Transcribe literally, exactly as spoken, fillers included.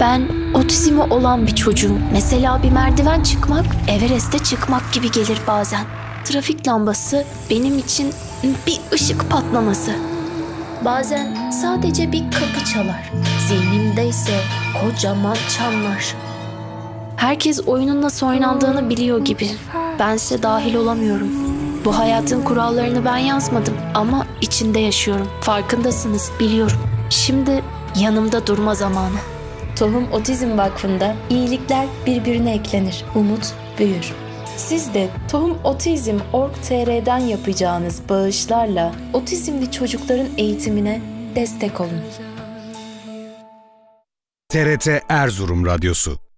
Ben otizmi olan bir çocuğum. Mesela bir merdiven çıkmak, Everest'e çıkmak gibi gelir bazen. Trafik lambası benim için bir ışık patlaması. Bazen sadece bir kapı çalar. Zihnimde ise kocaman çanlar. Herkes oyunun nasıl oynandığını biliyor gibi. Bense dahil olamıyorum. Bu hayatın kurallarını ben yazmadım ama içinde yaşıyorum. Farkındasınız, biliyorum. Şimdi yanımda durma zamanı. Tohum Otizm Vakfı'nda iyilikler birbirine eklenir, umut büyür. Siz de Tohum Otizm nokta org nokta tr'den yapacağınız bağışlarla otizmli çocukların eğitimine destek olun. T R T Erzurum Radyosu